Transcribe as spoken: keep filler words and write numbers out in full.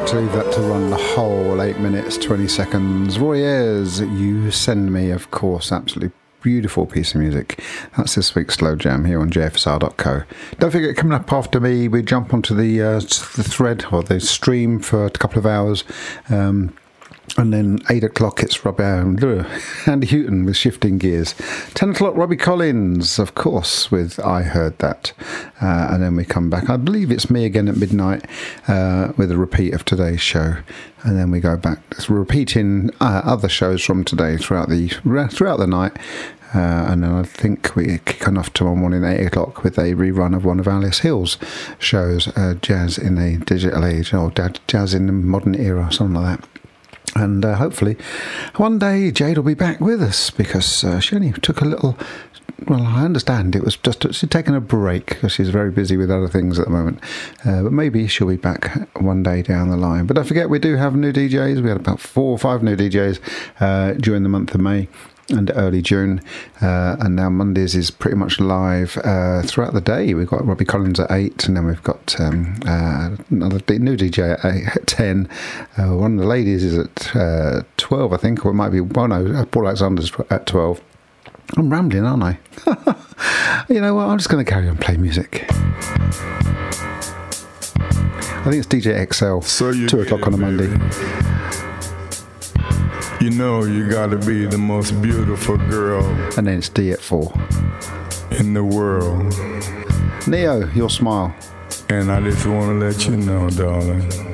to leave that to run the whole eight minutes, twenty seconds. Roy Ayers, You Send Me, of course, absolutely beautiful piece of music. That's this week's Slow Jam here on J F S R dot co. Don't forget, coming up after me, we jump onto the, uh, the thread or the stream for a couple of hours. Um, And then eight o'clock, it's Rob, um, Andy Houghton with Shifting Gears. ten o'clock, Robbie Collins, of course, with I Heard That. Uh, and then we come back. I believe it's me again at midnight uh, with a repeat of today's show. And then we go back. So we're repeating uh, other shows from today throughout the throughout the night. Uh, and then I think we kick on off tomorrow morning at eight o'clock with a rerun of one of Alice Hill's shows, uh, Jazz in a Digital Age, or Jazz in the Modern Era, something like that. And uh, hopefully one day Jade will be back with us, because uh, she only took a little, well, I understand it was just she's taken a break because she's very busy with other things at the moment. Uh, but maybe she'll be back one day down the line. But don't forget, we do have new D Js. We had about four or five new D Js uh, during the month of May and early June, uh, and now Mondays is pretty much live uh, throughout the day. We've got Robbie Collins at eight, and then we've got um, uh, another new D J at, eight, at ten. Uh, one of the ladies is at uh, twelve, I think, or it might be, well, no, Paul Alexander's at twelve. I'm rambling, aren't I? You know what, I'm just going to carry on playing music. I think it's D J X L, so two o'clock on a Monday. You know you gotta be the most beautiful girl. And then it's D at four. In the world. Neo, Your Smile. And I just wanna let you know, darling,